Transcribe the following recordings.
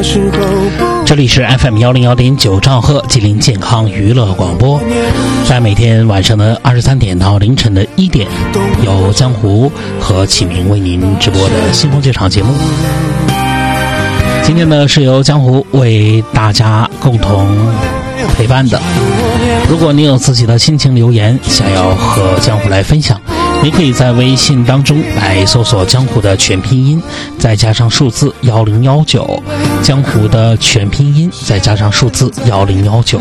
这里是 FM101.9兆赫吉林健康娱乐广播，在每天晚上的23点到凌晨的1点，由江湖和启明为您直播的星空剧场节目。今天呢是由江湖为大家共同陪伴的。如果你有自己的心情留言想要和江湖来分享，你可以在微信当中来搜索江湖的全拼音再加上数字1019，江湖的全拼音再加上数字1019。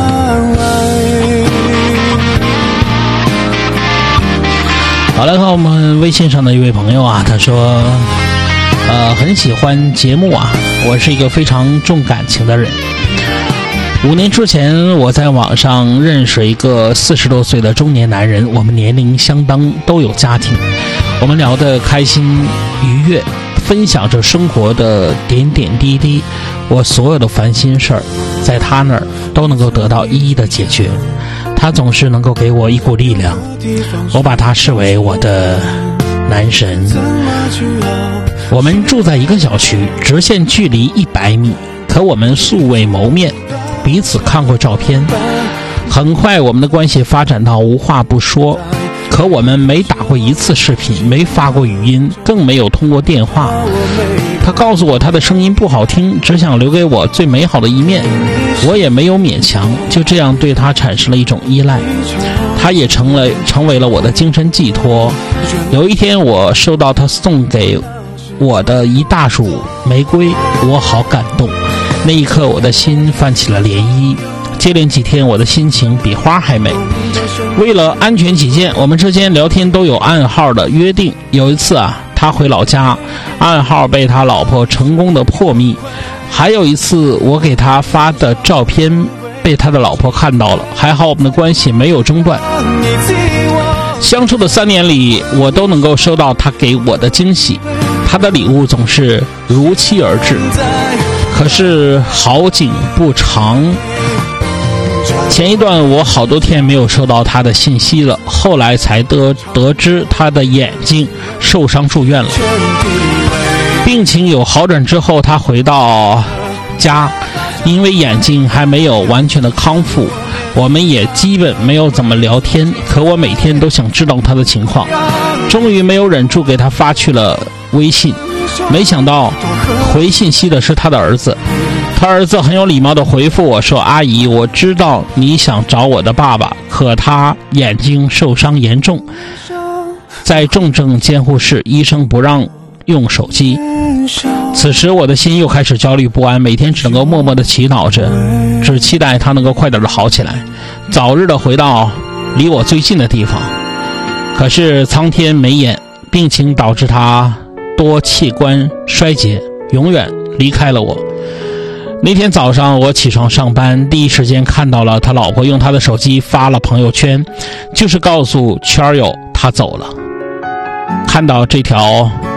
好来看我们微信上的一位朋友啊，他说很喜欢节目啊，我是一个非常重感情的人。5年之前我在网上认识一个40多岁的中年男人，我们年龄相当，都有家庭，我们聊得开心愉悦，分享着生活的点点滴滴，我所有的烦心事儿在他那儿都能够得到一一的解决，他总是能够给我一股力量，我把他视为我的男神。我们住在一个小区，直线距离100米，可我们素未谋面，彼此看过照片，很快我们的关系发展到无话不说，可我们没打过一次视频，没发过语音，更没有通过电话。他告诉我他的声音不好听，只想留给我最美好的一面，我也没有勉强，就这样对他产生了一种依赖，他也成为了我的精神寄托。有一天我收到他送给我的一大束玫瑰，我好感动，那一刻我的心泛起了涟漪，接连几天我的心情比花还美。为了安全起见，我们之间聊天都有暗号的约定。有一次啊，他回老家，暗号被他老婆成功的破密。还有一次我给他发的照片被他的老婆看到了，还好我们的关系没有中断。相处的3年里，我都能够收到他给我的惊喜，他的礼物总是如期而至。可是好景不长，前一段我好多天没有收到他的信息了，后来才得知他的眼睛受伤住院了。病情有好转之后，他回到家，因为眼睛还没有完全的康复，我们也基本没有怎么聊天，可我每天都想知道他的情况，终于没有忍住给他发去了微信。没想到回信息的是他的儿子，他儿子很有礼貌地回复我说，阿姨，我知道你想找我的爸爸，可他眼睛受伤严重，在重症监护室，医生不让用手机。此时我的心又开始焦虑不安，每天只能够默默地祈祷着，只期待他能够快点的好起来，早日的回到离我最近的地方。可是苍天没眼，病情导致他多器官衰竭，永远离开了我。那天早上我起床上班，第一时间看到了他老婆用他的手机发了朋友圈，就是告诉圈友他走了。看到这条